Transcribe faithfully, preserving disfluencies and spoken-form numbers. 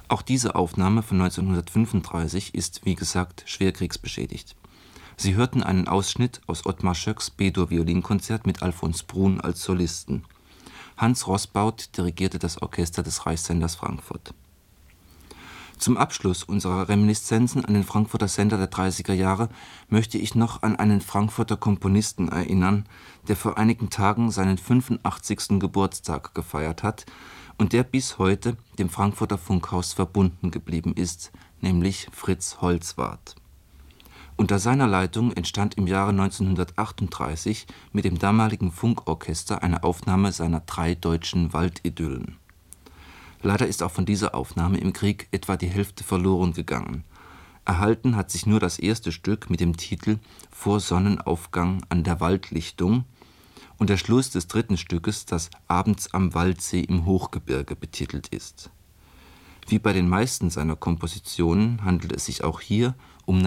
Auch diese Aufnahme von neunzehnhundertfünfunddreißig ist, wie gesagt, schwer kriegsbeschädigt. Sie hörten einen Ausschnitt aus Ottmar Schöcks B-Dur-Violinkonzert mit Alfons Brun als Solisten. Hans Roßbaut dirigierte das Orchester des Reichssenders Frankfurt. Zum Abschluss unserer Reminiszenzen an den Frankfurter Sender der dreißiger Jahre möchte ich noch an einen Frankfurter Komponisten erinnern, der vor einigen Tagen seinen fünfundachtzigsten Geburtstag gefeiert hat und der bis heute dem Frankfurter Funkhaus verbunden geblieben ist, nämlich Fritz Holzwarth. Unter seiner Leitung entstand im Jahre neunzehnhundertachtunddreißig mit dem damaligen Funkorchester eine Aufnahme seiner drei deutschen Waldidyllen. Leider ist auch von dieser Aufnahme im Krieg etwa die Hälfte verloren gegangen. Erhalten hat sich nur das erste Stück mit dem Titel Vor Sonnenaufgang an der Waldlichtung und der Schluss des dritten Stückes, das Abends am Waldsee im Hochgebirge betitelt ist. Wie bei den meisten seiner Kompositionen handelt es sich auch hier um